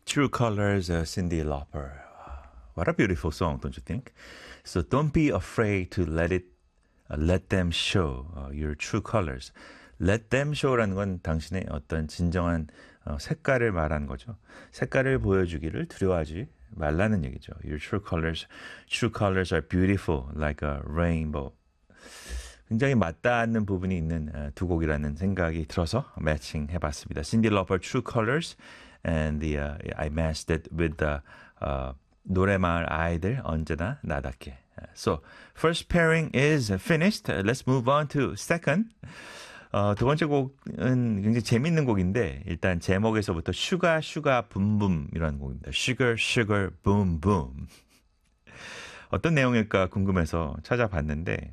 True Colors, Cyndi Lauper. What a beautiful song, don't you think? So don't be afraid to let them show your true colors. Let them show라는 건 당신의 어떤 진정한 색깔을 말하는 거죠. 색깔을 보여주기를 두려워하지 말라는 얘기죠. Your true colors are beautiful like a rainbow. 굉장히 맞닿는 부분이 있는 두 곡이라는 생각이 들어서 매칭해봤습니다. Cyndi Lauper, True Colors, and I matched it with the 노래마을 아이들 언제나 나답게. So, first pairing is finished. Let's move on to second. 두 번째 곡은 굉장히 재밌는 곡인데 일단 제목에서부터 슈가 슈가 붐붐 이라는 곡입니다. Sugar Sugar Boom Boom. 어떤 내용일까 궁금해서 찾아봤는데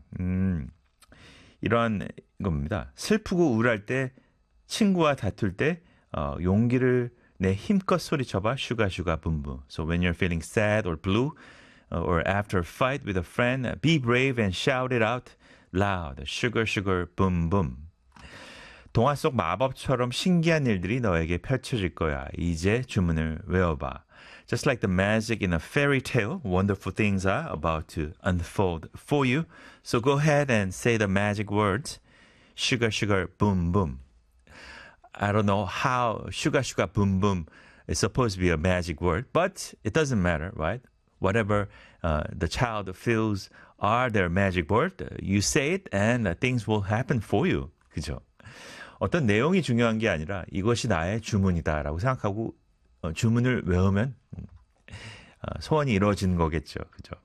이런 겁니다. 슬프고 우울할 때 친구와 다툴 때 용기를 내 힘껏 소리쳐봐. Sugar Sugar Boom Boom. So when you're feeling sad or blue or after a fight with a friend, be brave and shout it out loud. Sugar Sugar Boom Boom. 동화 속 마법처럼 신기한 일들이 너에게 펼쳐질 거야. 이제 주문을 외워봐. Just like the magic in a fairy tale, wonderful things are about to unfold for you. So go ahead and say the magic words. Sugar, sugar, boom, boom. I don't know how sugar, sugar, boom, boom is supposed to be a magic word, but it doesn't matter, right? Whatever the child feels are their magic word, you say it and things will happen for you. 그죠? 어떤 내용이 중요한 게 아니라 이것이 나의 주문이다라고 생각하고 주문을 외우면 소원이 이루어지는 거겠죠. 그죠?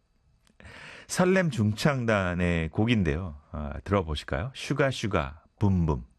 설렘 중창단의 곡인데요. 들어보실까요? 슈가 슈가 붐붐.